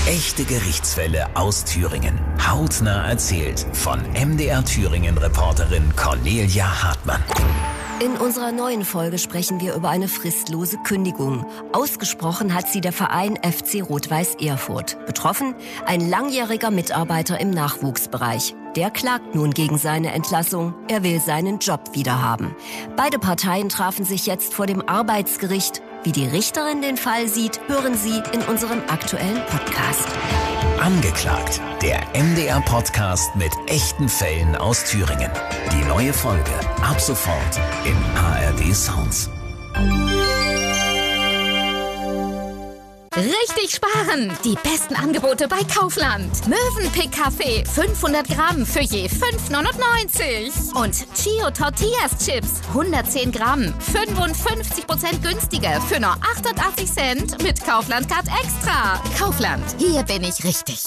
Echte Gerichtsfälle aus Thüringen. Hautnah erzählt von MDR Thüringen-Reporterin Cornelia Hartmann. In unserer neuen Folge sprechen wir über eine fristlose Kündigung. Ausgesprochen hat sie der Verein FC Rot-Weiß Erfurt. Betroffen ein langjähriger Mitarbeiter im Nachwuchsbereich. Der klagt nun gegen seine Entlassung. Er will seinen Job wiederhaben. Beide Parteien trafen sich jetzt vor dem Arbeitsgericht. Wie die Richterin den Fall sieht, hören Sie in unserem aktuellen Podcast. Angeklagt, der MDR-Podcast mit echten Fällen aus Thüringen. Die neue Folge ab sofort in ARD Sounds. Richtig sparen! Die besten Angebote bei Kaufland. Mövenpick Kaffee 500 Gramm für je 5,99. Und Chio Tortillas Chips 110 Gramm 55% günstiger für nur 88 Cent mit Kaufland Card Extra. Kaufland, hier bin ich richtig.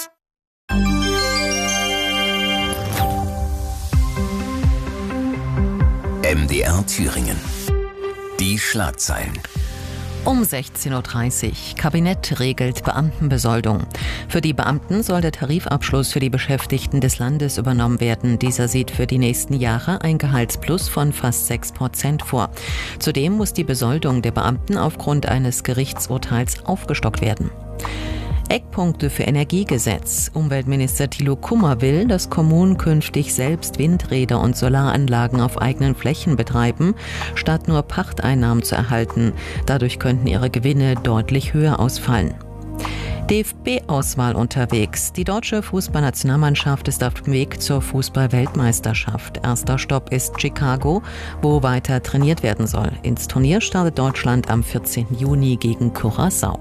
MDR Thüringen. Die Schlagzeilen. Um 16.30 Uhr. Kabinett regelt Beamtenbesoldung. Für die Beamten soll der Tarifabschluss für die Beschäftigten des Landes übernommen werden. Dieser sieht für die nächsten Jahre ein Gehaltsplus von fast 6% vor. Zudem muss die Besoldung der Beamten aufgrund eines Gerichtsurteils aufgestockt werden. Eckpunkte für Energiegesetz. Umweltminister Thilo Kummer will, dass Kommunen künftig selbst Windräder und Solaranlagen auf eigenen Flächen betreiben, statt nur Pachteinnahmen zu erhalten. Dadurch könnten ihre Gewinne deutlich höher ausfallen. DFB-Auswahl unterwegs. Die deutsche Fußballnationalmannschaft ist auf dem Weg zur Fußball-Weltmeisterschaft. Erster Stopp ist Chicago, wo weiter trainiert werden soll. Ins Turnier startet Deutschland am 14. Juni gegen Curaçao.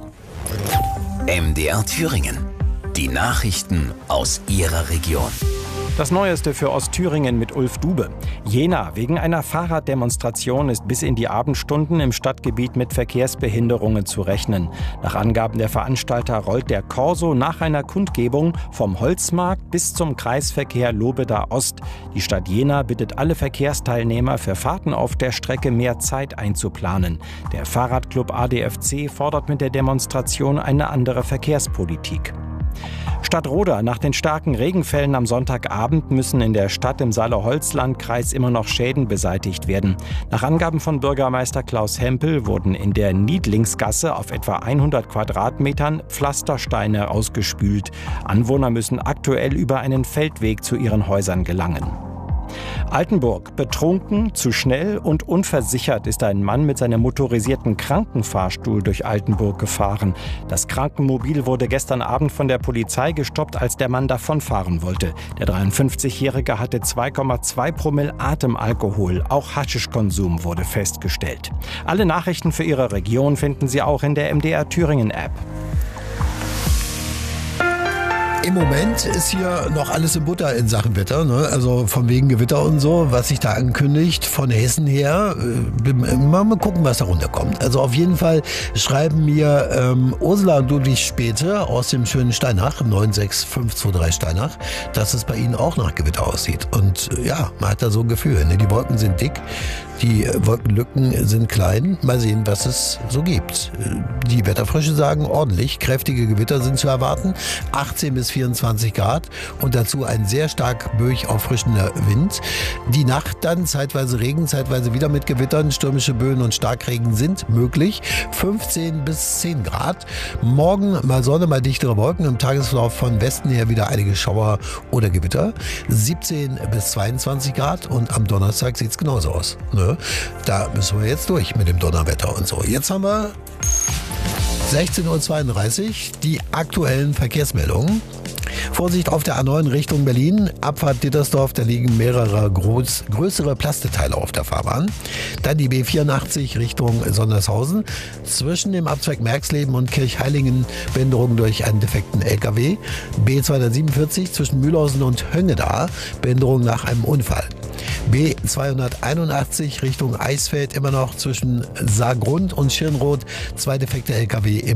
MDR Thüringen. Die Nachrichten aus Ihrer Region. Das Neueste für Ostthüringen mit Ulf Dube. Jena. Wegen einer Fahrraddemonstration ist bis in die Abendstunden im Stadtgebiet mit Verkehrsbehinderungen zu rechnen. Nach Angaben der Veranstalter rollt der Corso nach einer Kundgebung vom Holzmarkt bis zum Kreisverkehr Lobeda Ost. Die Stadt Jena bittet alle Verkehrsteilnehmer, für Fahrten auf der Strecke mehr Zeit einzuplanen. Der Fahrradclub ADFC fordert mit der Demonstration eine andere Verkehrspolitik. Stadtroda. Nach den starken Regenfällen am Sonntagabend müssen in der Stadt im Saale-Holzland-Kreis immer noch Schäden beseitigt werden. Nach Angaben von Bürgermeister Klaus Hempel wurden in der Niedlingsgasse auf etwa 100 Quadratmetern Pflastersteine ausgespült. Anwohner müssen aktuell über einen Feldweg zu ihren Häusern gelangen. Altenburg. Betrunken, zu schnell und unversichert ist ein Mann mit seinem motorisierten Krankenfahrstuhl durch Altenburg gefahren. Das Krankenmobil wurde gestern Abend von der Polizei gestoppt, als der Mann davonfahren wollte. Der 53-Jährige hatte 2,2 Promille Atemalkohol. Auch Haschischkonsum wurde festgestellt. Alle Nachrichten für Ihre Region finden Sie auch in der MDR Thüringen App. Im Moment ist hier noch alles in Butter in Sachen Wetter, ne? Also von wegen Gewitter und so, was sich da ankündigt von Hessen her. Mal gucken, was da runterkommt. Also auf jeden Fall schreiben mir Ursula und Ludwig Späte aus dem schönen Steinach, 96523 Steinach, dass es bei ihnen auch nach Gewitter aussieht. Und ja, man hat da so ein Gefühl, ne? Die Wolken sind dick, die Wolkenlücken sind klein. Mal sehen, was es so gibt. Die Wetterfrösche sagen ordentlich, kräftige Gewitter sind zu erwarten, 18 bis 24 Grad und dazu ein sehr stark böig auffrischender Wind. Die Nacht dann zeitweise Regen, zeitweise wieder mit Gewittern, stürmische Böen und Starkregen sind möglich, 15 bis 10 Grad. Morgen mal Sonne, mal dichtere Wolken, im Tagesverlauf von Westen her wieder einige Schauer oder Gewitter, 17 bis 22 Grad und am Donnerstag sieht es genauso aus. Ne? Da müssen wir jetzt durch mit dem Donnerwetter und so. Jetzt haben wir 16.32 Uhr, die aktuellen Verkehrsmeldungen. Vorsicht auf der A9 Richtung Berlin, Abfahrt Dittersdorf, da liegen mehrere größere Plasteteile auf der Fahrbahn. Dann die B84 Richtung Sondershausen, zwischen dem Abzweig Merxleben und Kirchheilingen Behinderung durch einen defekten LKW. B247 zwischen Mühlhausen und Höngeda, Behinderung nach einem Unfall. B281 Richtung Eisfeld, immer noch zwischen Saargrund und Schirnroth, zwei defekte LKW im